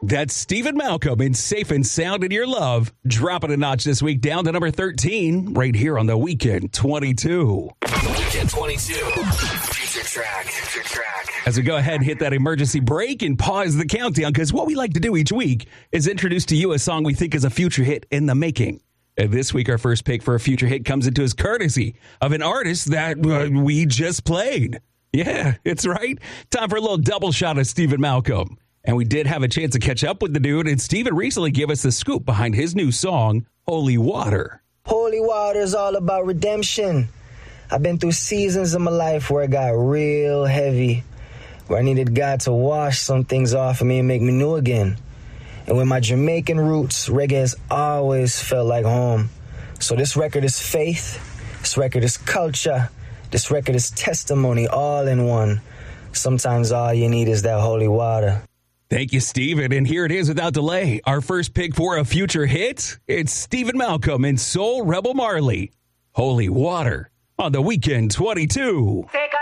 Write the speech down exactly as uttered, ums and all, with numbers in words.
That's Stephen Malcolm in Safe and Sound in Your Love. Dropping a notch this week down to number thirteen right here on the Weekend twenty-two. Weekend twenty-two. Future track. Future track. As we go ahead and hit that emergency break and pause the countdown, because what we like to do each week is introduce to you a song we think is a future hit in the making. And this week, our first pick for a future hit comes into us courtesy of an artist that uh, we just played. Yeah, it's right. Time for a little double shot of Stephen Malcolm. And we did have a chance to catch up with the dude, and Stephen recently gave us the scoop behind his new song, Holy Water. Holy water is all about redemption. I've been through seasons of my life where it got real heavy, where I needed God to wash some things off of me and make me new again. And with my Jamaican roots, reggae has always felt like home. So this record is faith, this record is culture, this record is testimony all in one. Sometimes all you need is that holy water. Thank you, Stephen. And here it is without delay. Our first pick for a future hit. It's Stephen Malcolm and Soul Rebel Marley. Holy Water on the Weekend twenty-two. Take